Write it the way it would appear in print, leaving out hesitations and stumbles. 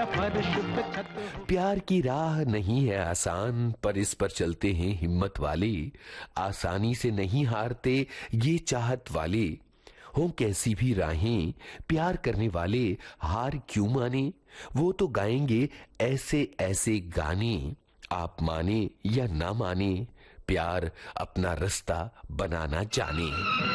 फर्श पे छत। प्यार की राह नहीं है आसान, पर इस पर चलते हैं हिम्मत वाले। आसानी से नहीं हारते ये चाहत वाले। हो कैसी भी राहें प्यार करने वाले हार क्यों माने। वो तो गाएंगे ऐसे ऐसे गाने। आप माने या ना माने, प्यार अपना रास्ता बनाना जाने।